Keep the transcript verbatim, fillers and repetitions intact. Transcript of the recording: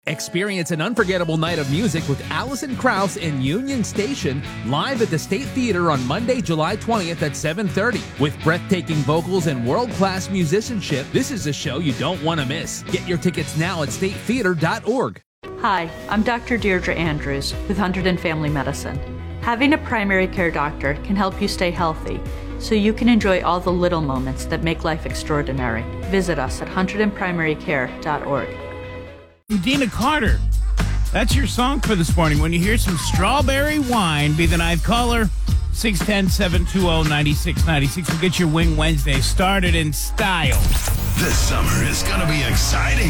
Experience an unforgettable night of music with Alison Krauss and Union Station live at the State Theater on Monday, July twentieth at seven thirty. With breathtaking vocals and world-class musicianship, this is a show you don't want to miss. Get your tickets now at state theater dot org. Hi, I'm Doctor Deirdre Andrews with Hunterdon Family Medicine. Having a primary care doctor can help you stay healthy, so you can enjoy all the little moments that make life extraordinary. Visit us at hunterdon primary care dot org. Dina Carter, that's your song for this morning. When you hear some strawberry wine, be the ninth caller, six one zero, seven two zero, nine six nine six. We'll get your Wing Wednesday started in style. This summer is going to be exciting.